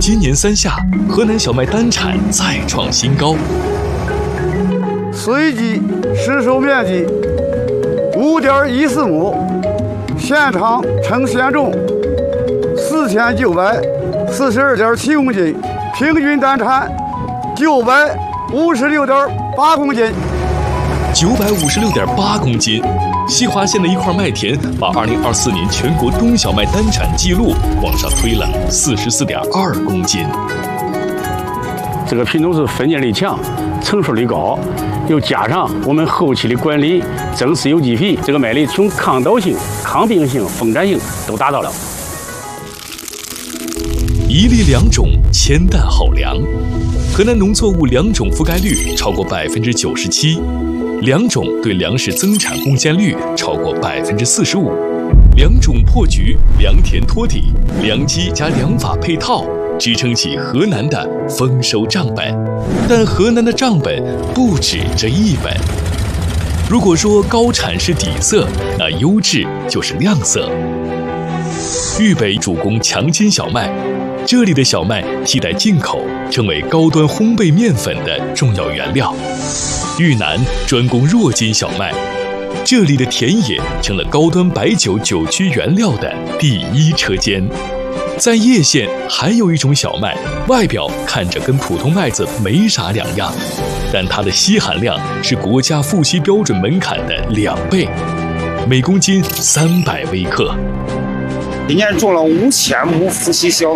今年3夏，河南小麦单产再创新高。 随机实售面积5.14亩，现场称鲜重4942.7公斤，平均单产956.8公斤。 956.8公斤，西华县的一块麦田把2024年全国冬小麦单产记录往上推了44.2公斤。 这个品种是分解力强，成熟率高，又加上我们后期的管理，增施有机肥，这个麦粒从抗倒性、抗病性、丰产性都达到了。 一粒良种，千担好粮。河南农作物良种覆盖率超过97%，良种对粮食增产贡献率超过45%。良种破局，良田托底，良机加良法配套，支撑起河南的丰收账本。但河南的账本不止这一本。如果说高产是底色，那优质就是亮色。豫北主攻强筋小麦，这里的小麦替代进口，成为高端烘焙面粉的重要原料。豫南专攻弱筋小麦，这里的田野成了高端白酒酒曲原料的第一车间。在叶县还有一种小麦，外表看着跟普通麦子没啥两样，但它的硒含量是国家富硒标准门槛的2倍，每公斤300微克。 今年种了5000亩富硒小